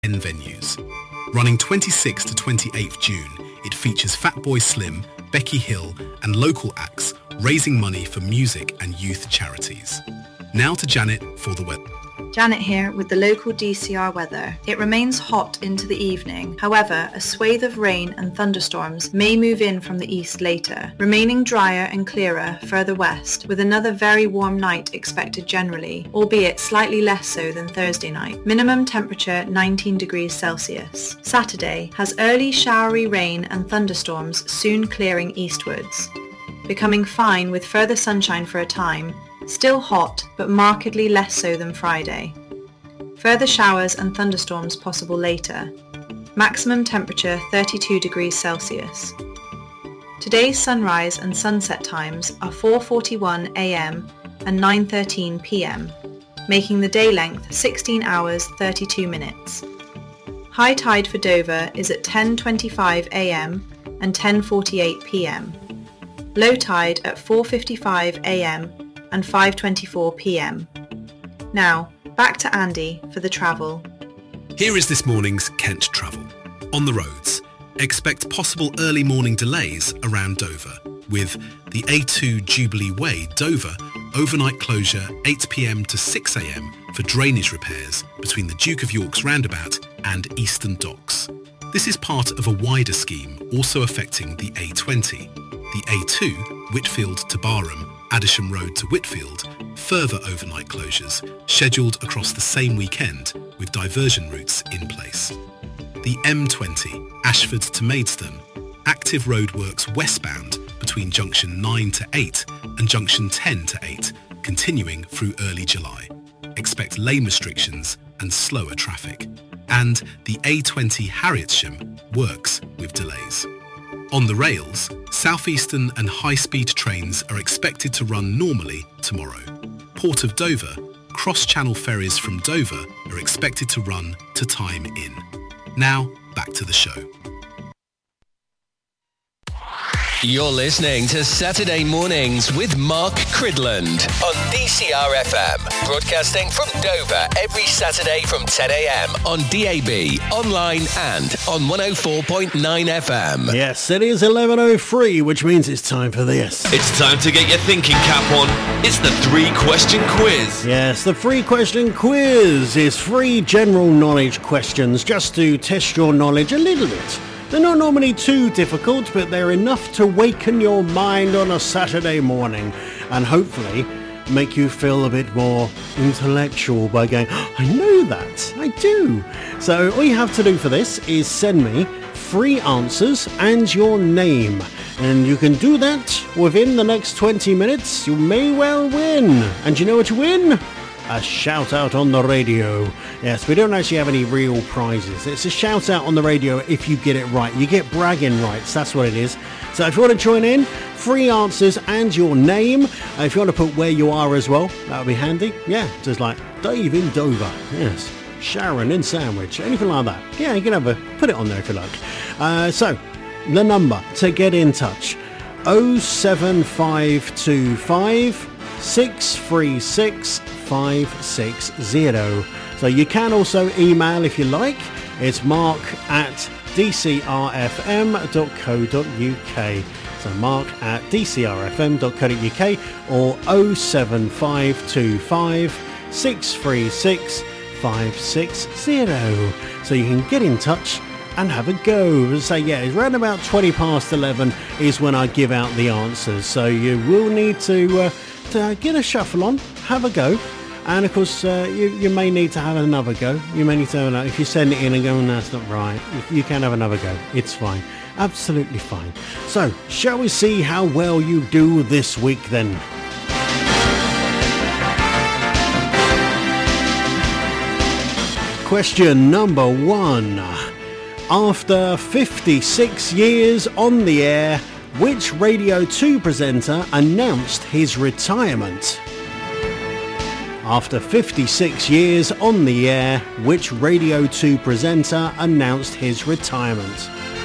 10 venues. Running 26th to 28th June, it features Fatboy Slim, Becky Hill and local acts raising money for music and youth charities. Now to Janet for the weather. Janet here with the local DCR weather. It remains hot into the evening. However, a swathe of rain and thunderstorms may move in from the east later, remaining drier and clearer further west, with another very warm night expected generally, albeit slightly less so than Thursday night. Minimum temperature 19 degrees Celsius. Saturday has early showery rain and thunderstorms soon clearing eastwards, becoming fine with further sunshine for a time. Still hot, but markedly less so than Friday. Further showers and thunderstorms possible later. Maximum temperature 32 degrees Celsius. Today's sunrise and sunset times are 4:41 a.m. and 9:13 p.m, making the day length 16 hours 32 minutes. High tide for Dover is at 10:25 a.m. and 10:48 p.m. Low tide at 4:55 a.m. and 5:24 p.m. Now, back to Andy for the travel. Here is this morning's Kent travel. On the roads, expect possible early morning delays around Dover, with the A2 Jubilee Way, Dover, overnight closure 8 p.m. to 6 a.m. for drainage repairs between the Duke of York's roundabout and Eastern Docks. This is part of a wider scheme also affecting the A20, the A2, Whitfield to Barham, Addisham Road to Whitfield, further overnight closures scheduled across the same weekend with diversion routes in place. The M20, Ashford to Maidstone, active roadworks westbound between junction 9 to 8 and junction 10 to 8, continuing through early July. Expect lane restrictions and slower traffic. And the A20 Harrietsham works with delays. On the rails, southeastern and high-speed trains are expected to run normally tomorrow. Port of Dover, cross-channel ferries from Dover are expected to run to time in. Now, back to the show. You're listening to Saturday Mornings with Mark Cridland on DCR FM, broadcasting from Dover every Saturday from 10 a.m. on DAB, online and on 104.9 FM. Yes, it is 11:03, which means it's time for this. It's time to get your thinking cap on. It's the 3-question quiz. Yes, the 3-question quiz is 3 general knowledge questions just to test your knowledge a little bit. They're not normally too difficult, but they're enough to waken your mind on a Saturday morning and hopefully make you feel a bit more intellectual by going, oh, I know that, I do. So all you have to do for this is send me 3 answers and your name. And you can do that within the next 20 minutes. You may well win. And you know what you win? A shout out on the radio. Yes, we don't actually have any real prizes. It's a shout out on the radio if you get it right. You get bragging rights, that's what it is. So if you want to join in, 3 answers and your name. If you want to put where you are as well, that would be handy. Yeah, just like Dave in Dover. Yes, Sharon in Sandwich, anything like that. Yeah, you can put it on there if you like. So the number to get in touch, 07525 636 560. So you can also email if you like. It's mark@dcrfm.co.uk. So mark@dcrfm.co.uk or 07525 636 560. So you can get in touch and have a go. So yeah, it's around about 20 past 11 is when I give out the answers. So you will need to get a shuffle on, have a go. And of course, you may need to have another go. You may need to have another. If you send it in and go, no, that's not right, you can have another go. It's fine. Absolutely fine. So, shall we see how well you do this week then? Question number 1. After 56 years on the air, which Radio 2 presenter announced his retirement? After 56 years on the air, which Radio 2 presenter announced his retirement?